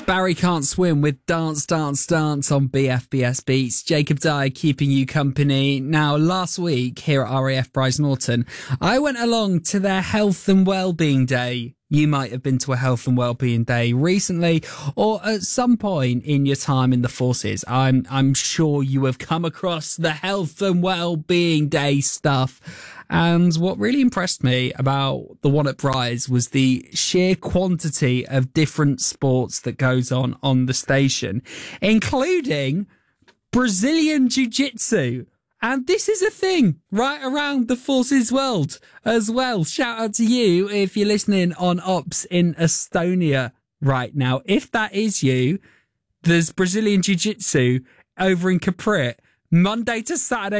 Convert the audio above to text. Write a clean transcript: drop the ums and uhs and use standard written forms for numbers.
Barry Can't Swim with Dance, Dance, Dance on BFBS Beats. Jacob Dyer keeping you company. Now, last week here at RAF Bryce Norton, I went along to their Health and Wellbeing Day. You might have been to a Health and Wellbeing Day recently or at some point in your time in the forces. I'm sure you have come across the Health and Wellbeing Day stuff. And what really impressed me about the one at Bryce was the sheer quantity of different sports that goes on the station, including Brazilian Jiu-Jitsu. And this is a thing right around the forces world as well. Shout out to you if you're listening on Ops in Estonia right now. If that is you, there's Brazilian Jiu-Jitsu over in Capri, Monday to Saturday.